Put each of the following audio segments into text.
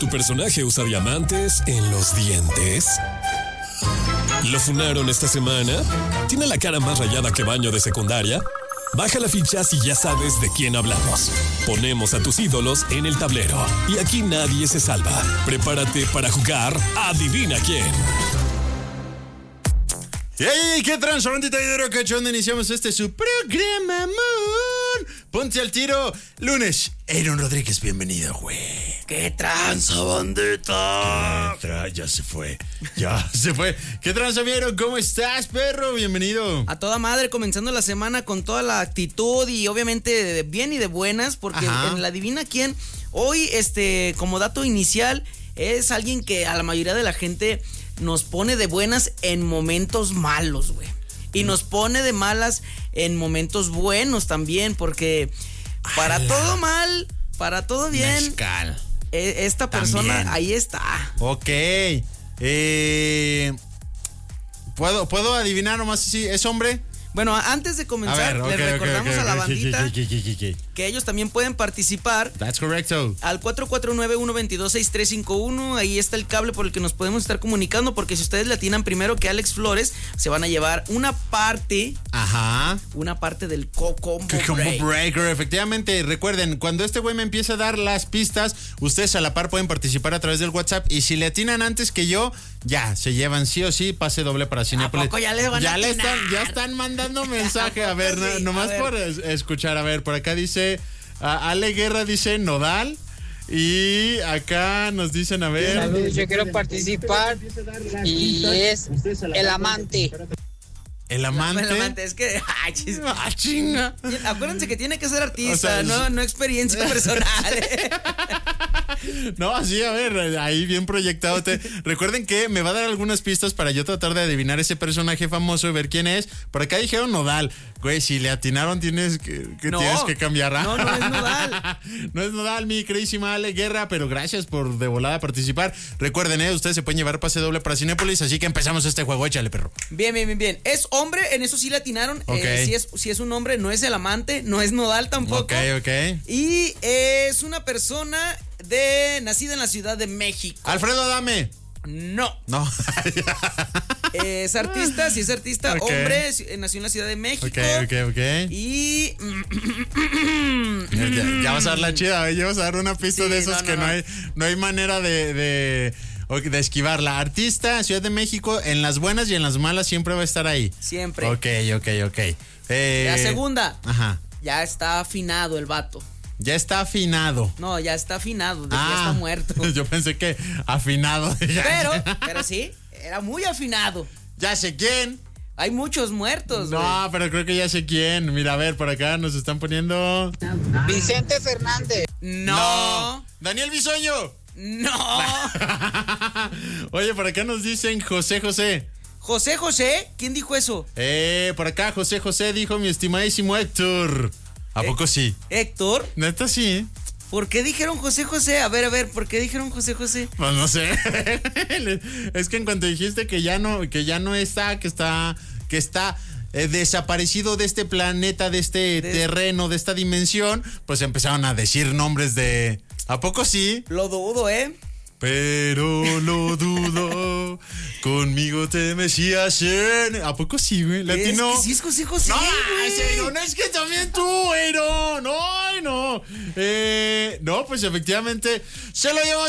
¿Tu personaje usa diamantes en los dientes? ¿Lo funaron esta semana? ¿Tiene la cara más rayada que baño de secundaria? Baja la ficha si ya sabes de quién hablamos. Ponemos a tus ídolos en el tablero y aquí nadie se salva. Prepárate para jugar Adivina quién. ¡Hey! ¿Qué tranza, bandita de cachón? Iniciamos su programa, Moon. Ponte al tiro. Lunes, Aaron Rodríguez, bienvenido, güey. ¿Qué tranza, bandita? Ya se fue. ¿Qué tranza, vieron? ¿Cómo estás, perro? Bienvenido. A toda madre, comenzando la semana con toda la actitud y obviamente de bien y de buenas, porque en la Adivina quién, hoy, como dato inicial, es alguien que a la mayoría de la gente nos pone de buenas en momentos malos, güey. Y nos pone de malas en momentos buenos también, porque para todo mal, para todo bien, Mezcal. Esta persona También. ahí está. Ok. ¿Puedo adivinar nomás si es hombre? Bueno, antes de comenzar, les recordamos a la bandita que ellos también pueden participar. That's correcto. Al 449-122-6351, ahí está el cable por el que nos podemos estar comunicando, porque si ustedes le atinan primero que Alex Flores, se van a llevar una parte del Combo Breaker, efectivamente. Recuerden, cuando este güey me empieza a dar las pistas, ustedes a la par pueden participar a través del WhatsApp, y si le atinan antes que yo, ya, se llevan sí o sí pase doble para Cinépolis. ¿A poco ya les van a atinar? Ya están mandando mensaje, a ver, sí, nomás por escuchar, a ver, por acá dice, Ale Guerra dice Nodal, y acá nos dicen, a ver. Saludos, yo quiero participar y es el amante. ¿El amante? El amante, es que... chinga. Acuérdense que tiene que ser artista, o sea, no experiencia personal. No, así, a ver, ahí bien proyectado. Recuerden que me va a dar algunas pistas para yo tratar de adivinar ese personaje famoso y ver quién es. Por acá dijeron Nodal. Güey, si le atinaron tienes que cambiar. No es Nodal. No es Nodal, mi queridísima Ale Guerra, pero gracias por de volada participar. Recuerden, ustedes se pueden llevar pase doble para Cinépolis, así que empezamos este juego. Échale, perro. Bien. Es hombre, en eso sí le atinaron. Okay. Si es un hombre, no es el amante, no es Nodal tampoco. Ok. Y es una persona nacida en la Ciudad de México. Alfredo Adame. No. Es artista, sí es artista, Okay. hombre, nació en la Ciudad de México. Ok. Y... ya vas a dar la chida, ya vas a dar una pista de esos que no hay manera de esquivarla. Artista, Ciudad de México, en las buenas y en las malas siempre va a estar ahí. Siempre. Ok. La segunda. Ajá. Ya está afinado el vato. Ya está afinado. No, ya está afinado, ya está muerto. Yo pensé que afinado. Pero sí, era muy afinado. Ya sé quién. Hay muchos muertos, güey. No, pero creo que ya sé quién. Mira, a ver, por acá nos están poniendo. Vicente Fernández. No. Daniel Bisoño. No. Oye, por acá nos dicen José. ¿José? ¿Quién dijo eso? Por acá José dijo mi estimadísimo Héctor. ¿A poco sí? ¿Héctor? Neta sí. ¿Por qué dijeron José? A ver, ¿por qué dijeron José? Pues no sé. Es que en cuanto dijiste que ya no está, que está desaparecido de este planeta, de este terreno, de esta dimensión, pues empezaron a decir nombres de... ¿A poco sí? Lo dudo, Pero lo dudo, conmigo te mecías en... ¿A poco sí, güey? ¿Latino? Es que sí es José, No, güey. no es que también tú, Aaron. No. No, pues efectivamente, se lo llevó.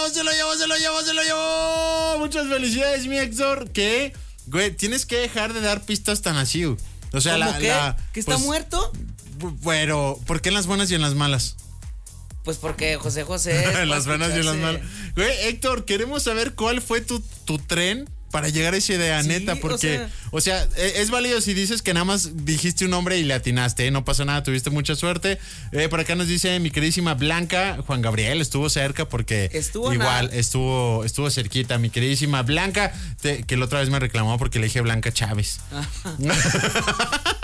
Muchas felicidades, mi Héctor. Que, güey, tienes que dejar de dar pistas tan así, güey. O sea, ¿Cómo qué? ¿Que está muerto? Pero, ¿por qué en las buenas y en las malas? Pues porque José. En las buenas y en las malas. Güey, Héctor, queremos saber cuál fue tu tren para llegar a esa idea, sí, neta, porque, o sea, es válido si dices que nada más dijiste un nombre y le atinaste, no pasa nada, tuviste mucha suerte. Por acá nos dice mi queridísima Blanca, Juan Gabriel estuvo cerca porque estuvo cerquita, mi queridísima Blanca, que la otra vez me reclamó porque le dije Blanca Chávez.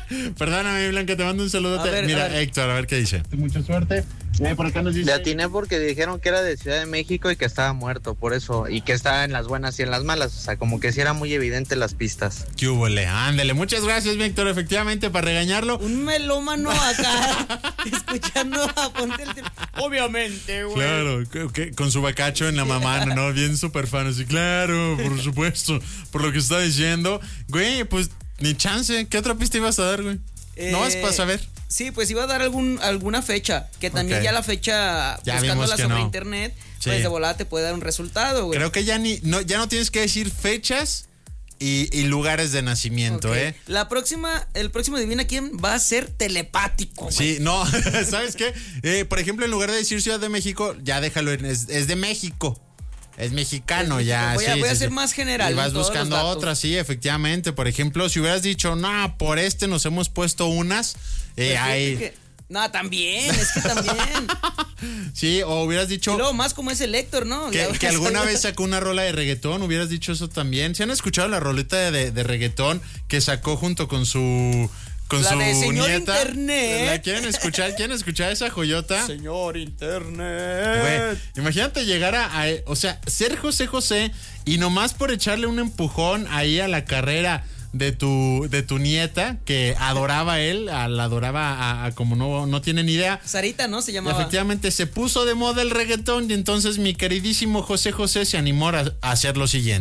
Perdóname, Blanca, te mando un saludote. Mira, Héctor, a ver qué dice. Mucha suerte. Por acá nos dice... Le atiné porque dijeron que era de Ciudad de México y que estaba muerto, por eso. Y que estaba en las buenas y en las malas. O sea, como que sí era muy evidente las pistas. ¡Qué húbole! Ándale, muchas gracias, Héctor. Efectivamente, para regañarlo. Un melómano acá, escuchando a Ponte el Tiempo. Obviamente, güey. Claro, con su bacacho en la mamá, ¿no? Bien súper fan, así, claro, por supuesto. Por lo que está diciendo. Güey, pues, ni chance. ¿Qué otra pista ibas a dar, güey? No vas para saber. Sí, pues iba a dar alguna fecha, que también ya la fecha, ya buscándola sobre no. internet, pues de volada te puede dar un resultado, güey. Creo que ya no tienes que decir fechas y lugares de nacimiento, el próximo Adivina Quién va a ser telepático, güey. Sí, no, ¿sabes qué? Por ejemplo, en lugar de decir Ciudad de México, ya déjalo, es de México. Es mexicano, ya. Voy a ser más general. Y vas buscando otras, sí, efectivamente. Por ejemplo, si hubieras dicho, no, por nos hemos puesto unas, ahí. No, también, es que también. Sí, o hubieras dicho. Y luego más como es el Héctor, ¿no? Que alguna vez sacó una rola de reggaetón, hubieras dicho eso también. ¿Se han escuchado la roleta de reggaetón que sacó junto con su. Con la su de Señor nieta? Internet. ¿La quieren escuchar? ¿Quieren escuchar esa joyota? Señor Internet. Güey, imagínate llegar o sea, ser José y nomás por echarle un empujón ahí a la carrera de tu nieta, que adoraba a él, la adoraba a como no tienen idea. Sarita, ¿no? Se llamaba. Efectivamente, se puso de moda el reggaetón y entonces mi queridísimo José se animó a hacer lo siguiente.